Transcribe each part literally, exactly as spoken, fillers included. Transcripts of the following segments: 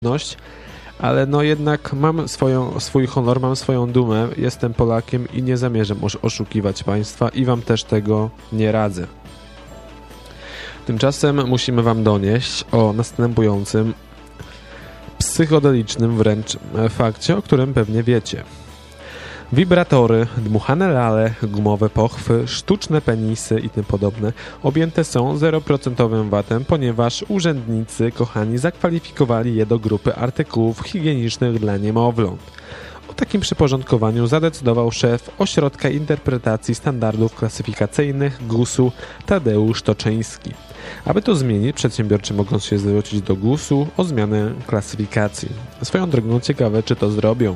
ale no jednak mam swoją, swój honor, mam swoją dumę, jestem Polakiem i nie zamierzam oszukiwać państwa i wam też tego nie radzę. Tymczasem musimy wam donieść o następującym psychodelicznym wręcz fakcie, o którym pewnie wiecie. Wibratory, dmuchane lale, gumowe pochwy, sztuczne penisy i tym podobne objęte są zero procent vatem, ponieważ urzędnicy, kochani, zakwalifikowali je do grupy artykułów higienicznych dla niemowląt. O takim przyporządkowaniu zadecydował szef Ośrodka Interpretacji Standardów Klasyfikacyjnych gusu Tadeusz Toczyński. Aby to zmienić, przedsiębiorcy mogą się zwrócić do gusu o zmianę klasyfikacji. Swoją drogą ciekawe, czy to zrobią.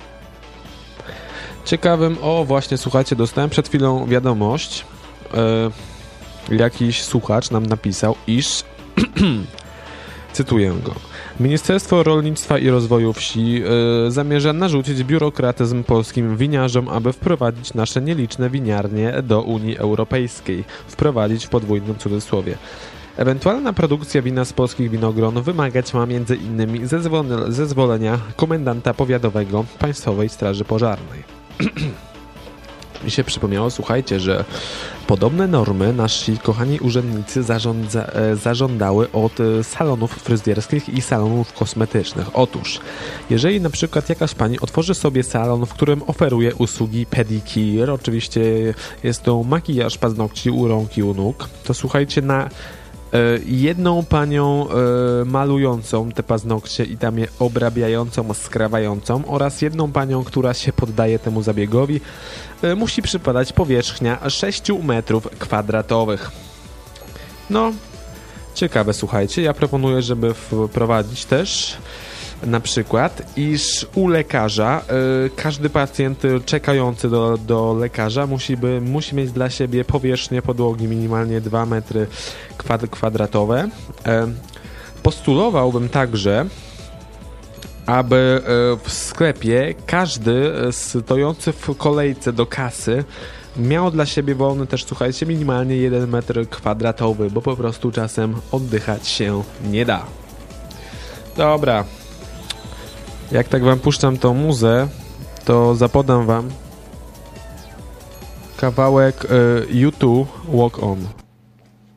Ciekawym, o właśnie, słuchajcie, dostałem przed chwilą wiadomość, yy, jakiś słuchacz nam napisał, iż, cytuję go, Ministerstwo Rolnictwa i Rozwoju Wsi yy, zamierza narzucić biurokratyzm polskim winiarzom, aby wprowadzić nasze nieliczne winiarnie do Unii Europejskiej, wprowadzić w podwójnym cudzysłowie. Ewentualna produkcja wina z polskich winogron wymagać ma między innymi zezwol- zezwolenia komendanta powiatowego Państwowej Straży Pożarnej. Mi się przypomniało, słuchajcie, że podobne normy nasi kochani urzędnicy zarządza, e, zażądały od e, salonów fryzjerskich i salonów kosmetycznych. Otóż, jeżeli na przykład jakaś pani otworzy sobie salon, w którym oferuje usługi pedicure, oczywiście jest to makijaż paznokci u rąk i u nóg, to słuchajcie, na jedną panią e, malującą te paznokcie i tam je obrabiającą, skrawającą oraz jedną panią, która się poddaje temu zabiegowi, e, musi przypadać powierzchnia sześć metrów kwadratowych. No, ciekawe, słuchajcie. Ja proponuję, żeby wprowadzić też na przykład, iż u lekarza y, każdy pacjent czekający do, do lekarza musi, by, musi mieć dla siebie powierzchnię podłogi minimalnie dwa metry kwad, kwadratowe. Y, postulowałbym także, aby y, w sklepie każdy stojący w kolejce do kasy miał dla siebie wolny też, słuchajcie, minimalnie jeden metr kwadratowy, bo po prostu czasem oddychać się nie da. Dobra. Jak tak wam puszczam tą muzę, to zapodam wam kawałek y, U dwa Walk On.